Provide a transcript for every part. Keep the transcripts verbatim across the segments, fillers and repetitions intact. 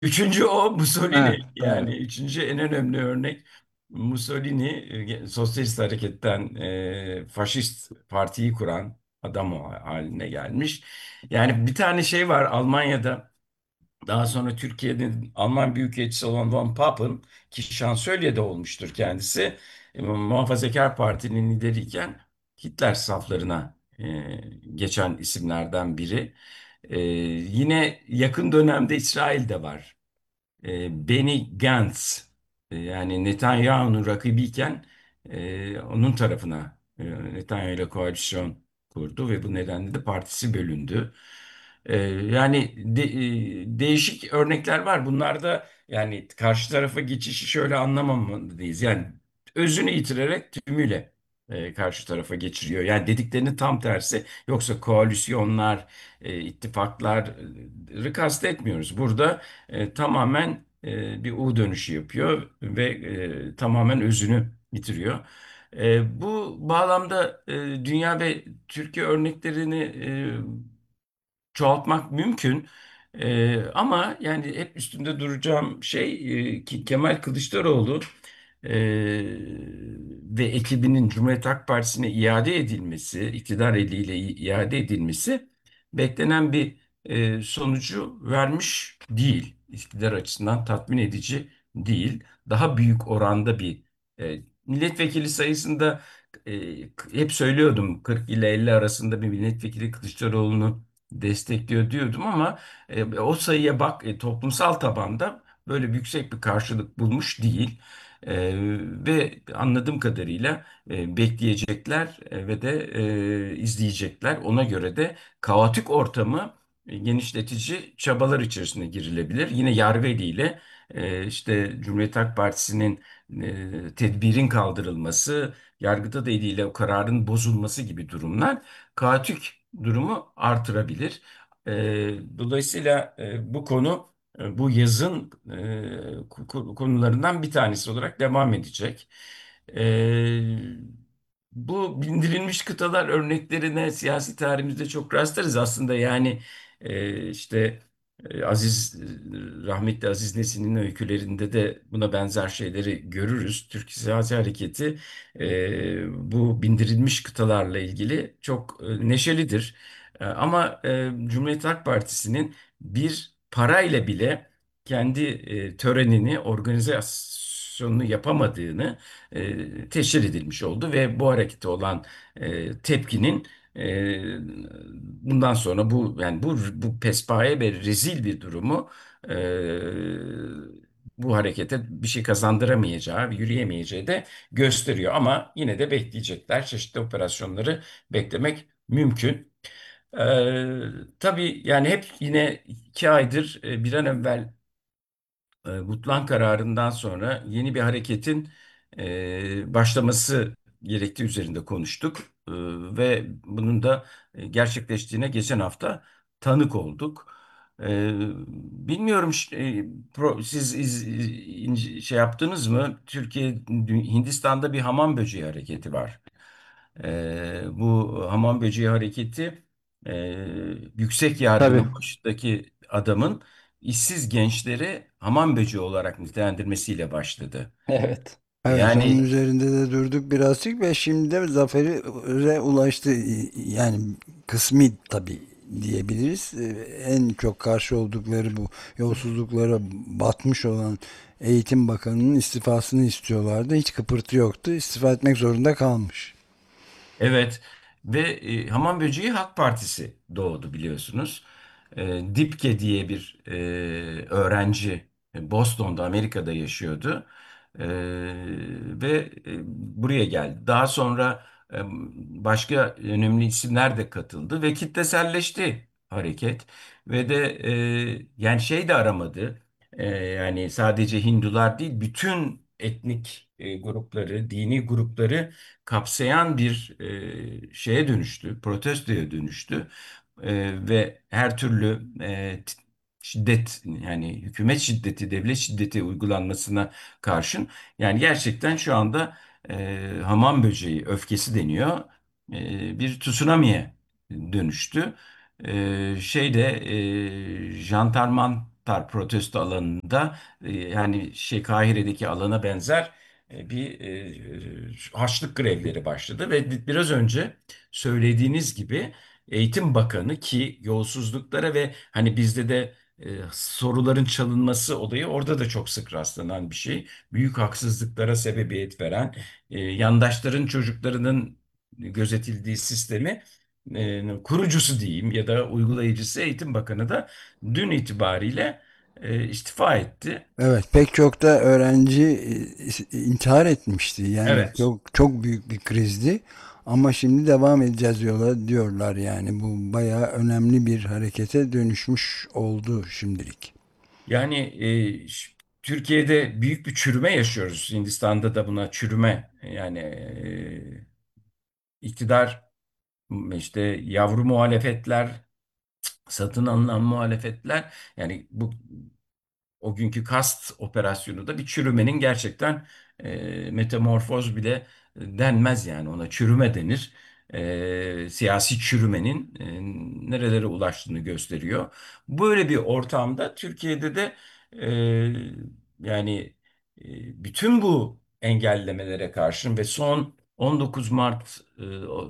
Üçüncü o Mussolini, Ha, yani tamam. üçüncü en önemli örnek Mussolini, e, sosyalist hareketten e, faşist partiyi kuran adam o haline gelmiş. Yani bir tane şey var Almanya'da, daha sonra Türkiye'nin Alman Büyükelçisi olan Von Papen, ki şansölye de olmuştur kendisi, e, Muhafazakar Parti'nin lideriyken Hitler saflarına e, geçen isimlerden biri. E, Yine yakın dönemde İsrail'de var. E, Benny Gantz, e, yani Netanyahu'nun rakibiyken e, onun tarafına, e, Netanyahu ile koalisyon kurdu ve bu nedenle de partisi bölündü. E, yani de- e, değişik örnekler var. Bunlarda yani karşı tarafa geçişi şöyle anlamamalıyız. Yani özünü yitirerek tümüyle e, karşı tarafa geçiriyor. Yani dediklerinin tam tersi. Yoksa koalisyonlar, e, ittifakları kastetmiyoruz. Burada e, tamamen e, bir U dönüşü yapıyor ve e, tamamen özünü yitiriyor. E, bu bağlamda e, dünya ve Türkiye örneklerini e, çoğaltmak mümkün. E, ama yani hep üstünde duracağım şey, e, ki Kemal Kılıçdaroğlu e, ve ekibinin Cumhuriyet Halk Partisi'ne iade edilmesi, iktidar eliyle i- iade edilmesi beklenen bir e, sonucu vermiş değil. İktidar açısından tatmin edici değil. Daha büyük oranda bir e, milletvekili sayısında, e, hep söylüyordum, kırk ile elli arasında bir milletvekili Kılıçdaroğlu'nu destekliyor diyordum ama e, o sayıya bak, e, toplumsal tabanda böyle bir yüksek bir karşılık bulmuş değil. E, Ve anladığım kadarıyla e, bekleyecekler e, ve de e, izleyecekler. Ona göre de kaotik ortamı e, genişletici çabalar içerisine girilebilir. Yine yargı eliyle e, işte Cumhuriyet Halk Partisi'nin e, tedbirin kaldırılması, yargıda da eliyle o kararın bozulması gibi durumlar kaotik durumu artırabilir. E, Dolayısıyla e, bu konu e, bu yazın e, ku- konularından bir tanesi olarak devam edecek. E, Bu bindirilmiş kıtalar örneklerine siyasi tarihimizde çok rastlarız aslında. Yani e, işte e, Aziz e, rahmetli Aziz Nesin'in öykülerinde de buna benzer şeyleri görürüz. Türk Siyasi Hareketi e, bu bindirilmiş kıtalarla ilgili çok e, neşelidir. E, ama e, Cumhuriyet Halk Partisi'nin bir parayla bile kendi e, törenini, organizasyonunu yapamadığını e, teşhir edilmiş oldu ve bu harekete olan e, tepkinin e, bundan sonra bu, yani bu bu pespaye ve rezil bir durumu e, bu harekete bir şey kazandıramayacağı, yürüyemeyeceği de gösteriyor. Ama yine de bekleyecekler. Çeşitli operasyonları beklemek mümkün. Ee, tabii yani hep yine iki aydır e, bir an evvel e, Gutland kararından sonra yeni bir hareketin e, başlaması gerektiği üzerinde konuştuk. E, ve bunun da e, gerçekleştiğine geçen hafta tanık olduk. E, Bilmiyorum, ş- e, pro- siz iz- ince- şey yaptınız mı? Türkiye Hindistan'da bir hamam böceği hareketi var. E, bu hamam böceği hareketi, e, yüksek Tabii. yargının başındaki adamın işsiz gençleri hamam böceği olarak nitelendirmesiyle başladı. Evet. Evet, onun Yani üzerinde de durduk birazcık ve şimdi de zafere ulaştı. Yani kısmi tabii diyebiliriz. Ee, En çok karşı oldukları bu yolsuzluklara batmış olan Eğitim Bakanı'nın istifasını istiyorlardı. Hiç kıpırtı yoktu. İstifa etmek zorunda kalmış. evet, ve e, hamam böceği Halk Partisi doğdu biliyorsunuz. E, Dipke diye bir e, öğrenci e, Boston'da, Amerika'da yaşıyordu. E, Ve e, buraya geldi. Daha sonra e, başka önemli isimler de katıldı ve kitleselleşti hareket. Ve de e, yani şey de aramadı. E, yani sadece Hindular değil, bütün etnik e, grupları, dini grupları kapsayan bir e, şeye dönüştü, protestoya dönüştü. E, ve her türlü e, t- şiddet, yani hükümet şiddeti, devlet şiddeti uygulanmasına karşın, yani gerçekten şu anda e, hamam böceği öfkesi deniyor. E, bir tsunami'ye dönüştü. E, şeyde e, Jandarmantal Tatar protesto alanında, e, yani şey Kahire'deki alana benzer e, bir e, açlık grevleri başladı ve biraz önce söylediğiniz gibi Eğitim Bakanı, ki yolsuzluklara ve hani bizde de e, soruların çalınması olayı orada da çok sık rastlanan bir şey. Büyük haksızlıklara sebebiyet veren, e, yandaşların çocuklarının gözetildiği sistemi e, kurucusu diyeyim ya da uygulayıcısı Eğitim Bakanı da dün itibariyle e, istifa etti. Evet, pek çok da öğrenci e, intihar etmişti. Yani Evet. çok çok büyük bir krizdi. Ama şimdi devam edeceğiz yola diyorlar yani. Bu bayağı önemli bir harekete dönüşmüş oldu şimdilik. Yani e, ş- Türkiye'de büyük bir çürüme yaşıyoruz. Hindistan'da da buna çürüme, yani e, iktidar, işte yavru muhalefetler, satın alınan muhalefetler, yani bu o günkü kast operasyonu da bir çürümenin gerçekten e, metamorfoz bile denmez, yani ona çürüme denir. E, siyasi çürümenin e, nerelere ulaştığını gösteriyor. Böyle bir ortamda Türkiye'de de e, yani e, bütün bu engellemelere karşın ve son on dokuz Mart e,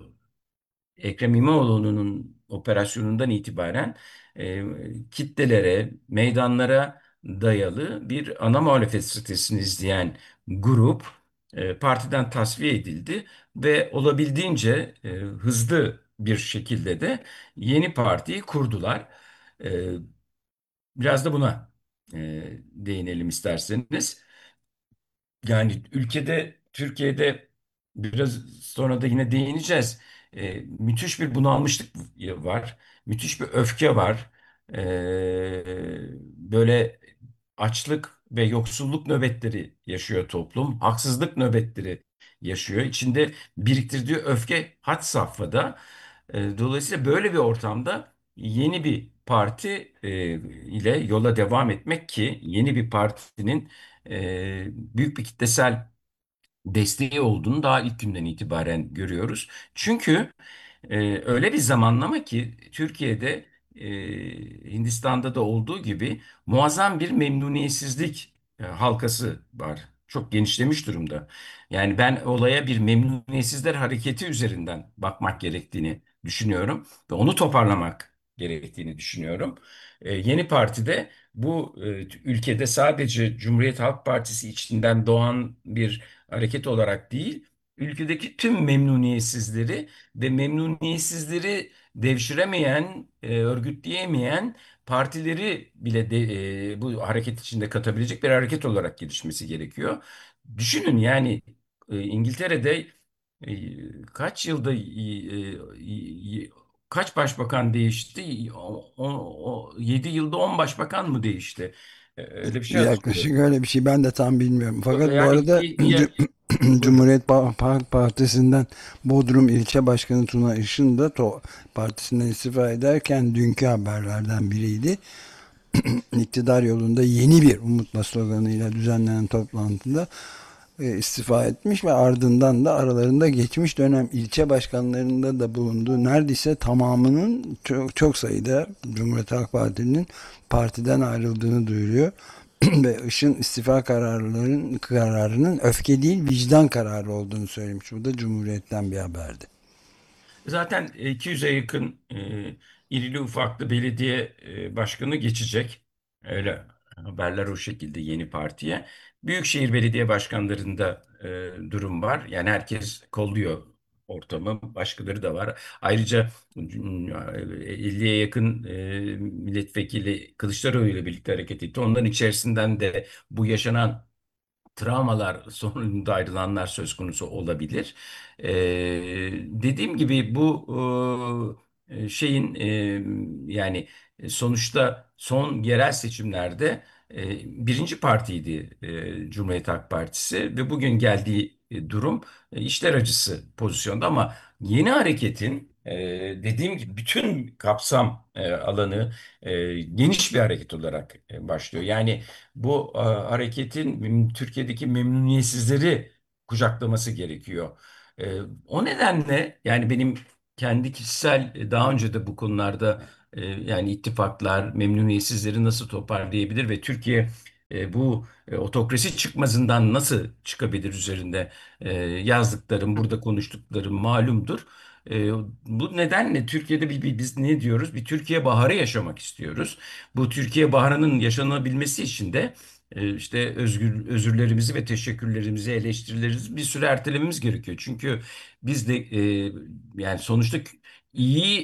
Ekrem İmamoğlu'nun operasyonundan itibaren e, kitlelere, meydanlara dayalı bir ana muhalefet stratejisini izleyen grup e, partiden tasfiye edildi ve olabildiğince e, hızlı bir şekilde de yeni partiyi kurdular. E, Biraz da buna e, değinelim isterseniz. Yani ülkede, Türkiye'de biraz sonra da yine değineceğiz. Ee, müthiş bir bunalmışlık var. Müthiş bir öfke var. Ee, Böyle açlık ve yoksulluk nöbetleri yaşıyor toplum. Haksızlık nöbetleri yaşıyor. İçinde biriktirdiği öfke had safhada. Ee, dolayısıyla böyle bir ortamda yeni bir parti e, ile yola devam etmek, ki yeni bir partinin e, büyük bir kitlesel desteği olduğunu daha ilk günden itibaren görüyoruz. Çünkü ee, öyle bir zamanlama ki Türkiye'de, e, Hindistan'da da olduğu gibi muazzam bir memnuniyetsizlik e, halkası var. Çok genişlemiş durumda. Yani ben olaya bir memnuniyetsizler hareketi üzerinden bakmak gerektiğini düşünüyorum ve onu toparlamak gerektiğini düşünüyorum. E, yeni partide bu e, ülkede sadece Cumhuriyet Halk Partisi içinden doğan bir hareket olarak değil, ülkedeki tüm memnuniyetsizleri ve memnuniyetsizleri devşiremeyen, e, örgütleyemeyen partileri bile de, e, bu hareket içinde katabilecek bir hareket olarak gelişmesi gerekiyor. Düşünün yani, e, İngiltere'de e, kaç yılda e, e, kaç başbakan değişti? O, o, o, yedi yılda on başbakan mı değişti? E, Öyle bir şey hatırlıyorum. Yaklaşık öyle bir şey, ben de tam bilmiyorum. Fakat bu Yani arada bir, bir, buyurun. Cumhuriyet Halk Partisi'nden Bodrum İlçe Başkanı Tuna Işın da to partisinden istifa ederken dünkü haberlerden biriydi. İktidar yolunda yeni bir umutla sloganıyla düzenlenen toplantıda e, istifa etmiş ve ardından da aralarında geçmiş dönem ilçe başkanlarında da bulunduğu neredeyse tamamının çok, çok sayıda Cumhuriyet Halk Partisi'nin partiden ayrıldığını duyuruyor. Ve Işın istifa kararlarının kararının öfke değil vicdan kararı olduğunu söylemiş. Bu da Cumhuriyet'ten bir haberdi. Zaten iki yüze yakın e, irili ufaklı belediye e, başkanı geçecek. Öyle haberler o şekilde yeni partiye. Büyükşehir belediye başkanlarında e, durum var. Yani herkes kolluyor ortamı. Başkaları da var. Ayrıca e, elliye yakın e, milletvekili Kılıçdaroğlu ile birlikte hareket etti. Onların içerisinden de bu yaşanan travmalar sonucunda ayrılanlar söz konusu olabilir. Ee, Dediğim gibi bu e, şeyin e, yani sonuçta son yerel seçimlerde e, birinci partiydi e, Cumhuriyet Halk Partisi ve bugün geldiği e, durum e, içler acısı pozisyonda, ama yeni hareketin e, dediğim gibi bütün kapsam e, alanı e, geniş bir hareket olarak e, başlıyor. Yani bu e, hareketin mem- Türkiye'deki memnuniyetsizleri kucaklaması gerekiyor. E, O nedenle yani benim kendi kişisel, e, daha önce de bu konularda e, yani ittifaklar memnuniyetsizleri nasıl toparlayabilir ve Türkiye e, bu e, otokrasi çıkmazından nasıl çıkabilir üzerinde e, yazdıklarım, burada konuştuklarım malumdur. E, Bu nedenle Türkiye'de bir, bir- biz ne diyoruz? Bir Türkiye baharı yaşamak istiyoruz. Bu Türkiye baharının yaşanabilmesi için de e, işte özgür, özürlerimizi ve teşekkürlerimizi, eleştirilerimizi bir süre ertelememiz gerekiyor. Çünkü biz de e, yani sonuçta iyi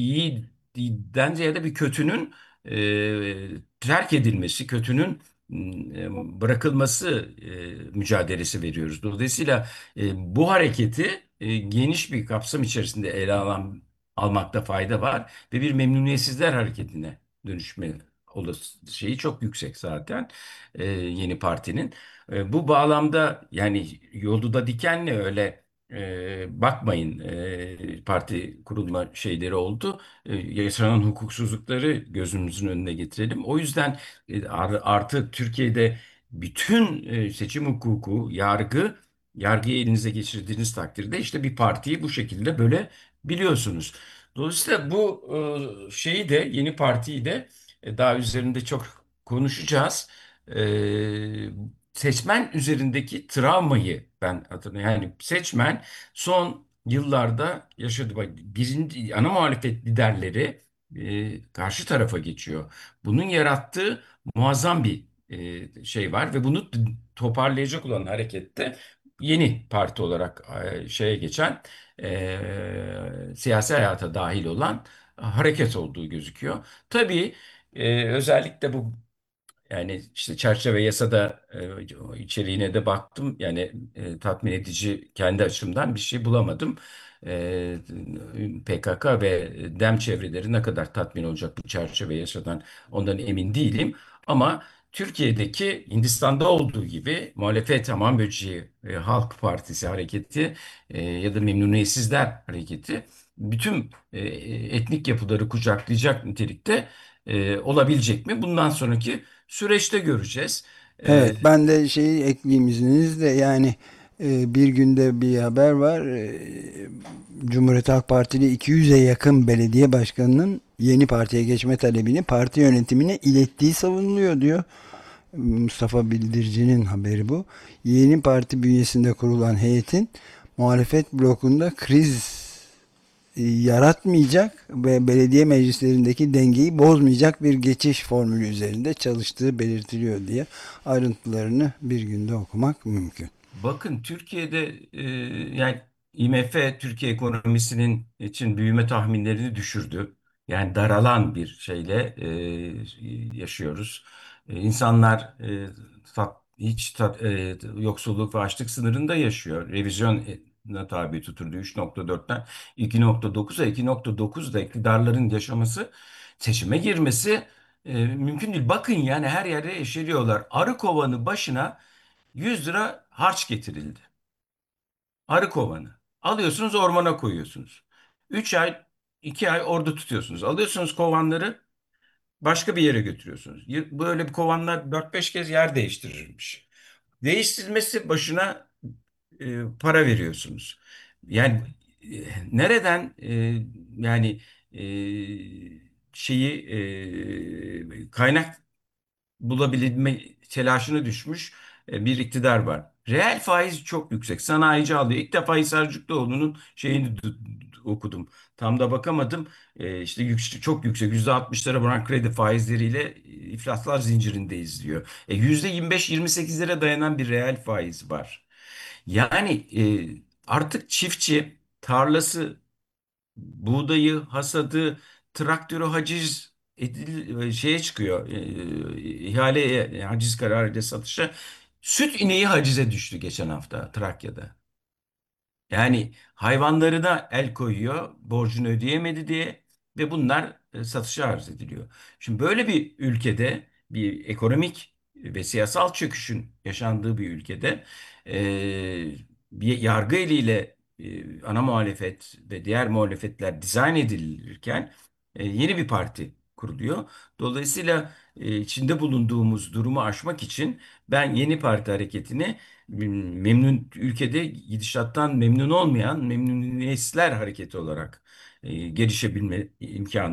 iyiden ziyade bir kötünün e, terk edilmesi, kötünün e, bırakılması e, mücadelesi veriyoruz. Dolayısıyla e, bu hareketi e, geniş bir kapsam içerisinde ele alan, almakta fayda var ve bir memnuniyetsizler hareketine dönüşme olası şeyi çok yüksek zaten e, yeni partinin. E, bu bağlamda yani yolu da dikenli öyle e, bakmayın e, parti kurulma şeyleri oldu. E, yaşanan hukuksuzlukları gözümüzün önüne getirelim. O yüzden e, ar- artık Türkiye'de bütün e, seçim hukuku, yargı, yargıyı elinize geçirdiğiniz takdirde işte bir partiyi bu şekilde böyle biliyorsunuz. Dolayısıyla bu e, şeyi de yeni partiyi de e, daha üzerinde çok konuşacağız. E, Seçmen üzerindeki travmayı ben hatırlıyorum. Yani seçmen son yıllarda yaşadı. Bak, birinci ana muhalefet liderleri e, karşı tarafa geçiyor. Bunun yarattığı muazzam bir e, şey var ve bunu toparlayacak olan harekette yeni parti olarak e, şeye geçen e, siyasi hayata dahil olan hareket olduğu gözüküyor. Tabii e, özellikle bu yani işte çerçeve yasada e, o içeriğine de baktım. Yani e, tatmin edici kendi açımdan bir şey bulamadım. E, P K K ve DEM çevreleri ne kadar tatmin olacak bu çerçeve yasadan ondan emin değilim. Ama Türkiye'deki Hindistan'da olduğu gibi muhalefet aman böceği, e, Halk Partisi hareketi e, ya da Memnuniyetsizler hareketi bütün e, etnik yapıları kucaklayacak nitelikte e, olabilecek mi? Bundan sonraki süreçte göreceğiz. Ee, Evet, ben de şeyi ekleyeyim izninizle, yani e, bir günde bir haber var. E, Cumhuriyet Halk Partili iki yüze yakın belediye başkanının yeni partiye geçme talebini parti yönetimine ilettiği savunuluyor diyor. Mustafa Bildirici'nin haberi bu. Yeni parti bünyesinde kurulan heyetin muhalefet blokunda kriz e, yaratmayacak ve belediye meclislerindeki dengeyi bozmayacak bir geçiş formülü üzerinde çalıştığı belirtiliyor diye ayrıntılarını bir günde okumak mümkün. Bakın Türkiye'de e, yani I M F Türkiye ekonomisinin için büyüme tahminlerini düşürdü. Yani daralan bir şeyle e, yaşıyoruz. E, insanlar e, tat- hiç tat- e, yoksulluk ve açlık sınırında yaşıyor. Revizyona tabi tutuldu üç nokta dörtten iki nokta dokuza iki nokta dokuzda iktidarların yaşaması seçime girmesi e, mümkün değil. Bakın yani her yerde eşeliyorlar. Arı kovanı başına yüz lira harç getirildi. Arı kovanı. Alıyorsunuz ormana koyuyorsunuz. üç ay, iki ay orada tutuyorsunuz. Alıyorsunuz kovanları başka bir yere götürüyorsunuz. Y- Böyle bir kovanlar dört beş kez yer değiştirirmiş. Değiştirilmesi başına e, para veriyorsunuz. Yani e, nereden e, yani e, şeyi e, kaynak bulabilme telaşına düşmüş e, bir iktidar var. Reel faiz çok yüksek. Sanayici alıyor. İlk defa Hisar Cüklüoğlu'nun şeyini d- d- okudum. Tam da bakamadım. E, işte yük- çok yüksek. yüzde altmışlara varan kredi faizleriyle e, iflaslar zincirindeyiz diyor. E, yüzde yirmi beş yirmi sekizlere dayanan bir reel faiz var. Yani e, artık çiftçi tarlası buğdayı, hasadı, traktörü haciz edil, şeye çıkıyor. E, ihaleye, e, haciz kararıyla satışa. Süt ineği hacize düştü geçen hafta Trakya'da. Yani hayvanlarına el koyuyor, borcunu ödeyemedi diye ve bunlar e, satışa arz ediliyor. Şimdi böyle bir ülkede bir ekonomik ve siyasal çöküşün yaşandığı bir ülkede e, bir yargı eliyle e, ana muhalefet ve diğer muhalefetler dizayn edilirken e, yeni bir parti kuruluyor. Dolayısıyla e, içinde bulunduğumuz durumu aşmak için ben yeni parti hareketini memnun ülkede gidişattan memnun olmayan memnuniyetçiler hareketi olarak e, gelişebilme imkanının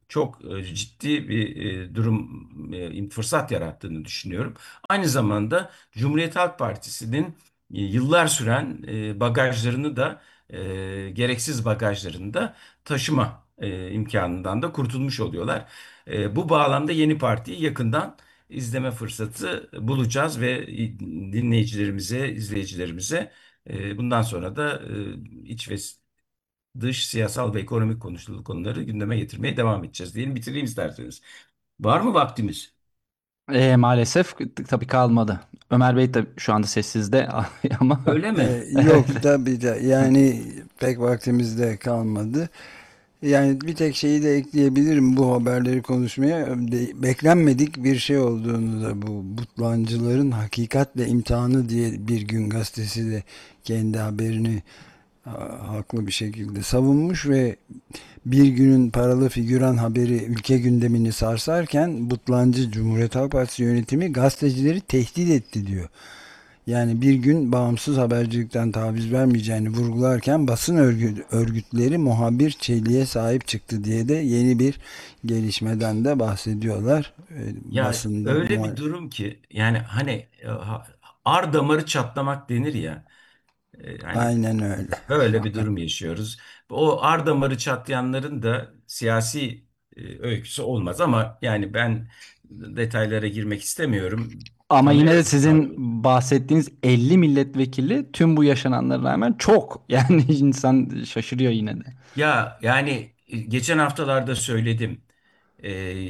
çok e, ciddi bir e, durum, e, fırsat yarattığını düşünüyorum. Aynı zamanda Cumhuriyet Halk Partisi'nin e, yıllar süren e, bagajlarını da e, gereksiz bagajlarını da taşıma e, imkanından da kurtulmuş oluyorlar. E, bu bağlamda yeni partiyi yakından izleme fırsatı bulacağız ve dinleyicilerimize, izleyicilerimize e, bundan sonra da e, iç ve dış siyasal ve ekonomik konuşulan konuları gündeme getirmeye devam edeceğiz diyelim. Bitireyim isterseniz. Var mı vaktimiz? E, maalesef tabii kalmadı. Ömer Bey de şu anda sessizde ama Öyle mi? Ee, yok tabii de yani pek vaktimiz de kalmadı. Yani bir tek şeyi de ekleyebilirim bu haberleri konuşmaya. De- Beklenmedik bir şey olduğunu da, bu butlancıların hakikatle imtihanı diye Bir Gün Gazetesi de kendi haberini ha- haklı bir şekilde savunmuş ve Bir Gün'ün paralı figüran haberi ülke gündemini sarsarken Butlancı Cumhuriyet Halk Partisi yönetimi gazetecileri tehdit etti diyor. Yani Bir Gün bağımsız habercilikten taviz vermeyeceğini vurgularken basın örgü- örgütleri muhabir çeliğe sahip çıktı diye de yeni bir gelişmeden de bahsediyorlar. Ee, Ya Basında öyle bir muha- durum ki yani hani e, ha- ar damarı çatlamak denir ya. e, Yani aynen öyle. böyle bir durum yaşıyoruz. O ar damarı çatlayanların da siyasi e, öyküsü olmaz ama yani ben detaylara girmek istemiyorum. ama yine de Tanıyorum sizin tabii. bahsettiğiniz elli milletvekili tüm bu yaşananlara rağmen çok. Yani insan şaşırıyor yine de. Ya yani e, geçen haftalarda söyledim. E,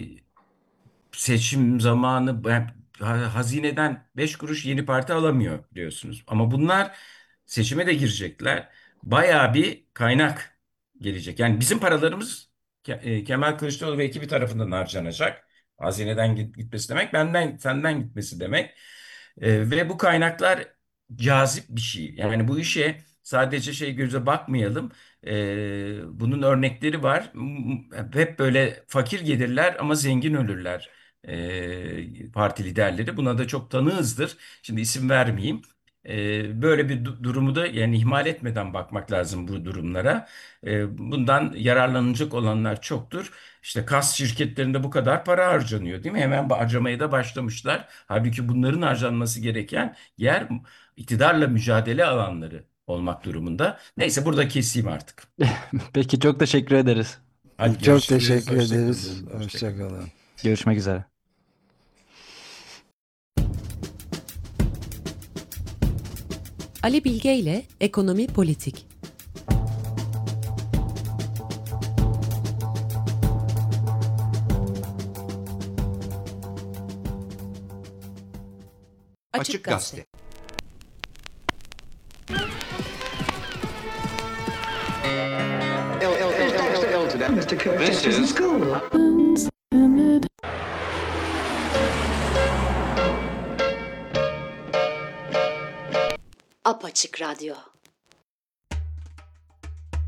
Seçim zamanı ben- ha- hazineden beş kuruş yeni parti alamıyor biliyorsunuz. Ama bunlar seçime de girecekler. Bayağı bir kaynak gelecek. Yani bizim paralarımız Ke- e, Kemal Kılıçdaroğlu ve ekibi tarafından harcanacak. Hazineden git- gitmesi demek, benden senden gitmesi demek. E, ve bu kaynaklar cazip bir şey. Yani bu işe sadece şey göze bakmayalım. E, bunun örnekleri var. M- Hep böyle fakir gelirler ama zengin ölürler e, parti liderleri. Buna da çok tanığızdır. Şimdi isim vermeyeyim. E, böyle bir du- durumu da yani ihmal etmeden bakmak lazım bu durumlara. E, bundan yararlanacak olanlar çoktur. İşte kas şirketlerinde bu kadar para harcanıyor, değil mi? Hemen bu harcamaya da başlamışlar. Halbuki bunların harcanması gereken yer iktidarla mücadele alanları olmak durumunda. Neyse burada keseyim artık. Peki çok teşekkür ederiz. Hadi Çok görüşürüz. teşekkür Hoşça ederiz. kalın. Hoşça Hoşça kalın. kalın. Görüşmek üzere. Ali Bilge ile Ekonomi Politik. Açık Gazete. This is Apaçık Radyo.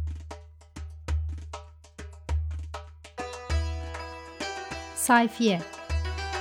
Sayfiye